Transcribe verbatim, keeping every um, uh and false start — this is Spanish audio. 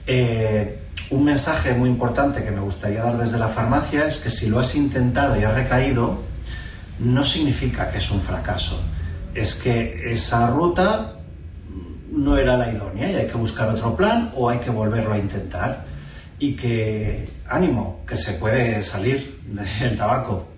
Eh, un mensaje muy importante que me gustaría dar desde la farmacia es que si lo has intentado y has recaído, no significa que es un fracaso. Es que esa ruta no era la idónea y hay que buscar otro plan o hay que volverlo a intentar. Y que, ánimo, que se puede salir del tabaco.